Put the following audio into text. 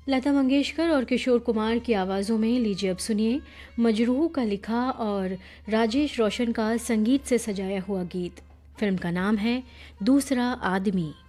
लता मंगेशकर और किशोर कुमार की आवाज़ों में लीजिए अब सुनिए मजरूह का लिखा और राजेश रोशन का संगीत से सजाया हुआ गीत। फिल्म का नाम है दूसरा आदमी।